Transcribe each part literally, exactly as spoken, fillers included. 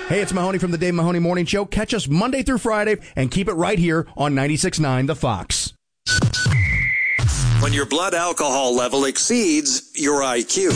Hey, it's Mahoney from the Dave Mahoney Morning Show. Catch us Monday through Friday and keep it right here on ninety-six point nine The Fox. When your blood alcohol level exceeds your I Q.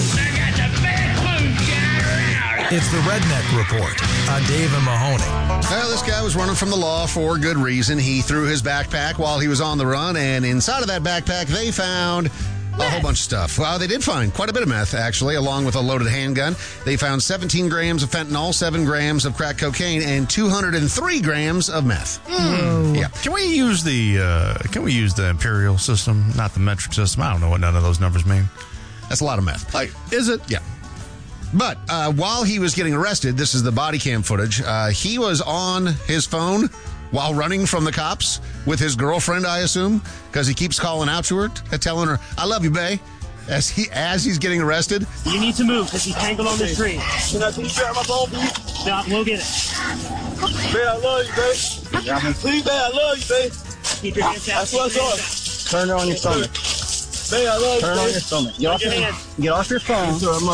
It's the Redneck Report on Dave and Mahoney. Well, this guy was running from the law for good reason. He threw his backpack while he was on the run, and inside of that backpack, they found a whole bunch of stuff. Well, they did find quite a bit of meth, actually, along with a loaded handgun. They found seventeen grams of fentanyl, seven grams of crack cocaine, and two hundred three grams of meth. Mm. Yeah. Can we use the uh, Can we use the imperial system, not the metric system? I don't know what none of those numbers mean. That's a lot of meth. Like, is it? Yeah. But uh, while he was getting arrested, this is the body cam footage, uh, he was on his phone while running from the cops with his girlfriend, I assume, because he keeps calling out to her, t- telling her, I love you, bae, as he as he's getting arrested. You need to move because he's tangled on this tree. Can I please grab my ball, please? No, we'll get it. Babe, I love you, babe. Please, babe, I love you, babe. Keep your hands out. That's what's on. Turn her on your stomach. Babe, I love you, Turn on your stomach. Get off your, get off your phone.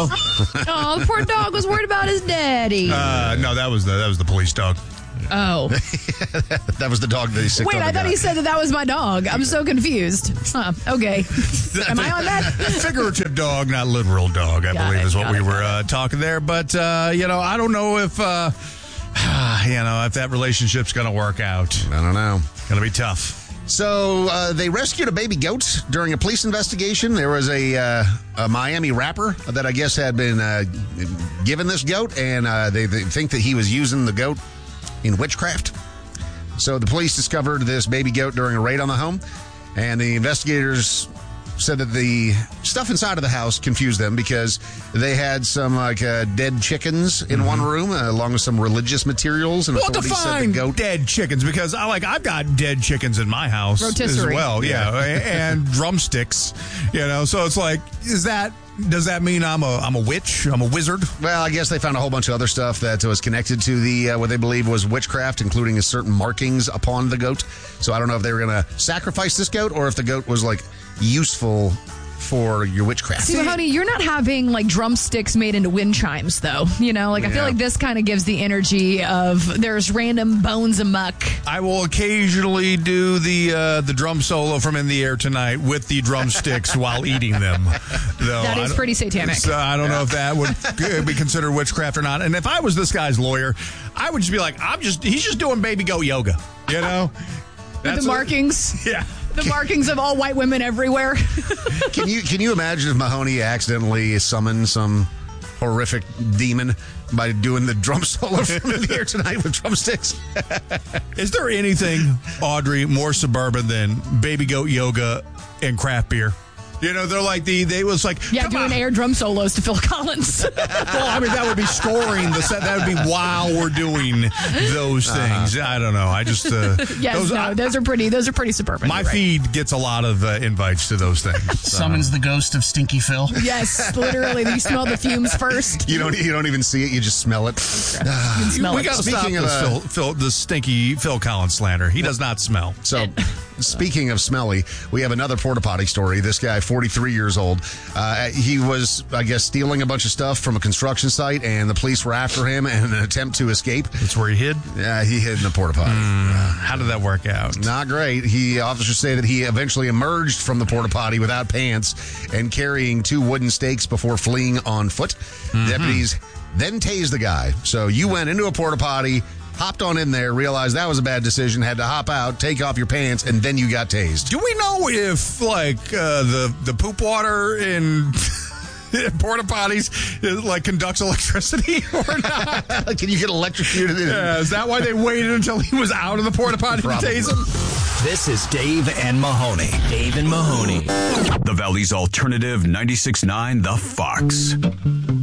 Oh, the poor dog was worried about his daddy. Uh, no, that was the that was the police dog. Oh. That was the dog that he sicked Wait, on I the thought guy. he said that that was my dog. I'm so confused. Huh, okay. Am I on that? Figurative dog, not literal dog, I Got believe it, is what got we it, were got uh, talking there. But, uh, you know, I don't know if, uh, you know, if that relationship's going to work out. I don't know. Going to be tough. So uh, they rescued a baby goat during a police investigation. There was a, uh, a Miami rapper that I guess had been uh, given this goat, and uh, they, they think that he was using the goat in witchcraft. So the police discovered this baby goat during a raid on the home, and the investigators said that the stuff inside of the house confused them because they had some like uh, dead chickens in mm-hmm. one room, uh, along with some religious materials. And well, authorities said the define goat dead chickens, because I like I've got dead chickens in my house Rotisserie. as well, yeah, and drumsticks. You know, so it's like, is that? Does that mean I'm a I'm a witch? I'm a wizard? Well, I guess they found a whole bunch of other stuff that was connected to the uh, what they believe was witchcraft, including certain markings upon the goat. So I don't know if they were going to sacrifice this goat or if the goat was like useful for your witchcraft. See, Mahoney, you're not having like drumsticks made into wind chimes, though. You know, like I Yeah. feel like this kind of gives the energy of there's random bones amuck. I will occasionally do the uh, the drum solo from In the Air Tonight with the drumsticks while eating them. Though That is I don't- pretty satanic. So I don't know if that would be considered witchcraft or not. And if I was this guy's lawyer, I would just be like, I'm just he's just doing baby goat yoga. You know, With That's the a- markings. yeah. The markings of all white women everywhere. Can you can you imagine if Mahoney accidentally summoned some horrific demon by doing the drum solo from In the Air Tonight with drumsticks? Is there anything, Audrey, more suburban than baby goat yoga and craft beer? You know, they're like the they was like Yeah, "Come doing on." air drum solos to Phil Collins. Well, I mean, that would be scoring the set. That would be while we're doing those things. I don't know. I just uh, yes, those, no, I- those are pretty. Those are pretty suburban. my you're right. feed gets a lot of uh, invites to those things. So. Summons the ghost of Stinky Phil. Yes, literally. You smell the fumes first. You don't you don't even see it, you just smell it. You can smell we it. got to stop Speaking of, this uh, Phil, Phil, the stinky Phil Collins slander. He does not smell. So, speaking of smelly, we have another porta potty story. This guy, forty-three years old, uh, he was, I guess, stealing a bunch of stuff from a construction site, and the police were after him in an attempt to escape. That's where he hid. Yeah, he hid in the porta potty. How did that work out? Not great. He officers say that he eventually emerged from the porta potty without pants and carrying two wooden stakes before fleeing on foot. Mm-hmm. Deputies then tased the guy. So you went into a porta potty, hopped on in there, realized that was a bad decision, had to hop out, take off your pants, and then you got tased. Do we know if like uh, the the poop water in porta potties uh, like conducts electricity or not? Can you get electrocuted in? Yeah, is that why they waited until he was out of the porta potty to Probably. tase him? This is Dave and Mahoney. Dave and Mahoney. The Valley's alternative ninety-six point nine The Fox.